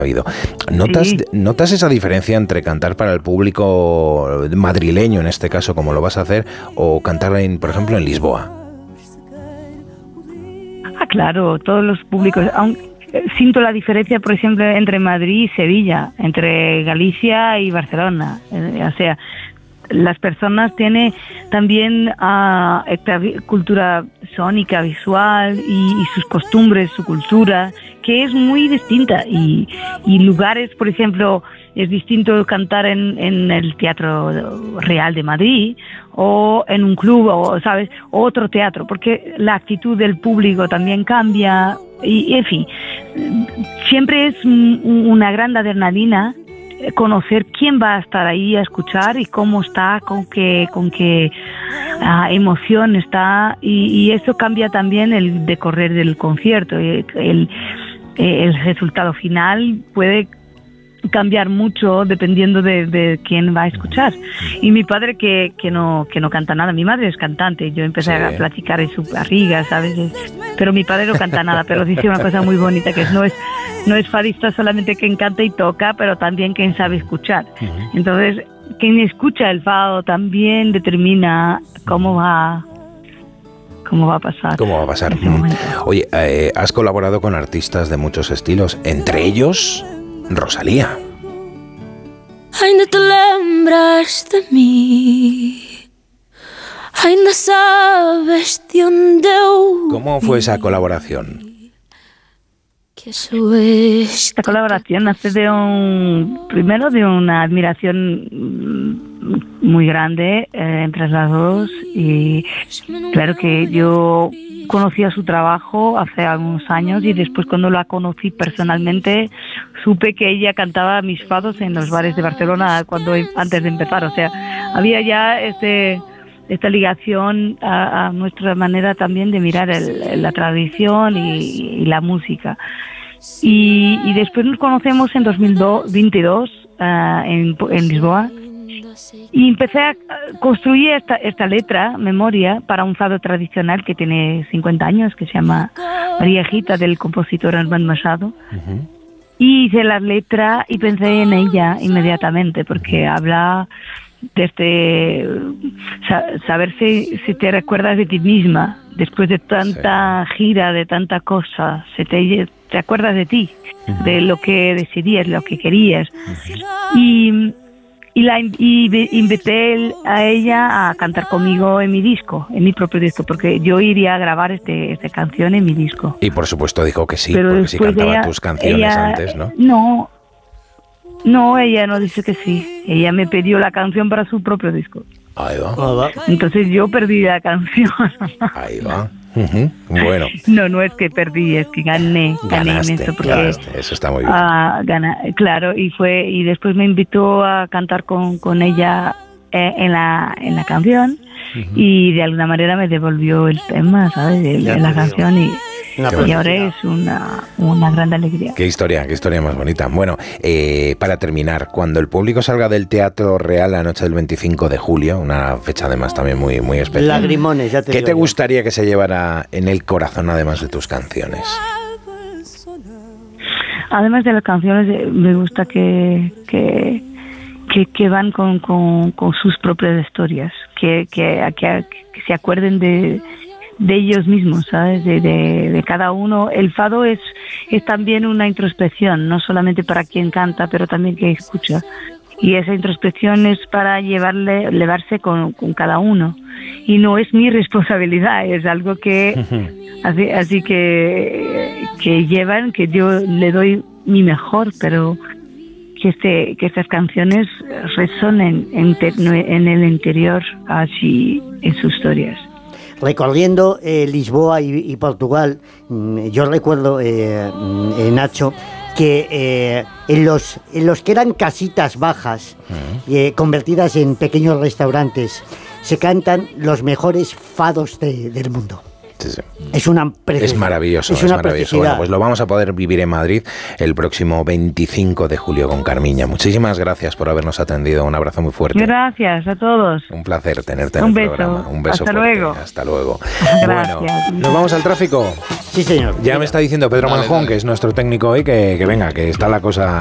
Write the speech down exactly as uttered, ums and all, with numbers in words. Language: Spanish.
oído. ¿Notas, Sí. ¿Notas esa diferencia entre cantar para el público madrileño, en este caso, como lo vas a hacer, o cantar, en, por ejemplo, en Lisboa? Ah, claro, todos los públicos. Aun, eh, siento la diferencia, por ejemplo, entre Madrid y Sevilla, entre Galicia y Barcelona. Eh, o sea, las personas tienen también uh, esta vi- cultura sónica, visual y, y sus costumbres, su cultura, que es muy distinta. Y, y lugares, por ejemplo, es distinto cantar en, en el Teatro Real de Madrid o en un club, o, ¿sabes?, otro teatro, porque la actitud del público también cambia. Y, en fin, siempre es un- una gran adrenalina conocer quién va a estar ahí a escuchar y cómo está, con qué, con qué uh, emoción está, y, y eso cambia también el decorrer del concierto. El, el, el resultado final puede cambiar mucho dependiendo de, de quién va a escuchar. Y mi padre, que, que no que no canta nada, mi madre es cantante, yo empecé Sí. a platicar en su barriga, ¿sabes? Pero mi padre no canta nada, pero dice una cosa muy bonita, que es, no es no es fadista solamente quien canta y toca, pero también quien sabe escuchar. Uh-huh. Entonces, quien escucha el fado también determina cómo va cómo va a pasar. ¿Cómo va a pasar? Oye, eh, has colaborado con artistas de muchos estilos, entre ellos Rosalía. Ainda te lembras de mí, ainda sabes de onde eu. ¿Cómo fue esa colaboración? Esta colaboración nace de un, primero de una admiración muy grande eh, entre las dos, y claro que yo conocía su trabajo hace algunos años, y después cuando la conocí personalmente supe que ella cantaba mis fados en los bares de Barcelona cuando antes de empezar. O sea, había ya este esta ligación a, a nuestra manera también de mirar el, la tradición y, y la música. Y, y después nos conocemos en dos mil veintidós uh, en, en Lisboa, y empecé a construir esta, esta letra, memoria, para un fado tradicional que tiene cincuenta años, que se llama María Gita, del compositor Armando Machado. Uh-huh. Y hice la letra y pensé en ella inmediatamente, porque habla desde saber si, si te recuerdas de ti misma después de tanta sí. gira, de tanta cosa, se te, te acuerdas de ti, uh-huh. de lo que decidías, lo que querías. Uh-huh. y, y la y invité a ella a cantar conmigo en mi disco, en mi propio disco, porque yo iría a grabar este, esta canción en mi disco. Y por supuesto dijo que sí, pero porque si cantaba ella, tus canciones ella, antes, ¿no? No, no, ella no dice que sí. Ella me pidió la canción para su propio disco. Ahí va. Entonces yo perdí la canción. Ahí va. Uh-huh. Bueno. No, no es que perdí, es que gané. Gané Ganaste, en esto porque, ganaste. Eso está muy bien. Uh, gana, claro, y fue y después me invitó a cantar con, con ella eh, en la en la canción, uh-huh. y de alguna manera me devolvió el tema, ¿sabes? De, de la canción, y y ahora es una, una gran alegría. Qué historia, qué historia más bonita. Bueno, eh, para terminar, cuando el público salga del Teatro Real la noche del veinticinco de julio, una fecha además también muy, muy especial. Lagrimones, ya te ¿Qué digo te yo. gustaría que se llevara en el corazón además de tus canciones? Además de las canciones, me gusta que que, que, que van con, con, con sus propias historias, que, que, que, que se acuerden de de ellos mismos, ¿sabes? De, de, de cada uno. El fado es, es también una introspección, no solamente para quien canta, pero también quien escucha. Y esa introspección es para llevarle, llevarse con, con cada uno. Y no es mi responsabilidad, es algo que, así, así que, que llevan, que yo le doy mi mejor, pero que, este, que estas canciones resonen en, en el interior, así, en sus historias. Recorriendo eh, Lisboa y, y Portugal, yo recuerdo, eh, eh, Nacho, que eh, en, los, en los que eran casitas bajas, eh, convertidas en pequeños restaurantes, se cantan los mejores fados de, del mundo. Sí, sí. Es una preciosidad. Es maravilloso, es, es una maravilloso. Bueno, pues lo vamos a poder vivir en Madrid el próximo veinticinco de julio con Carmiña. Muchísimas gracias por habernos atendido. Un abrazo muy fuerte. Gracias a todos. Un placer tenerte en Un el beso. programa. Un beso Hasta fuerte. luego. Hasta luego. Gracias. Bueno, ¿nos vamos al tráfico? Sí, señor. Ya me está diciendo Pedro Dale, Manjón, dale. que es nuestro técnico hoy, que, que venga, que está la cosa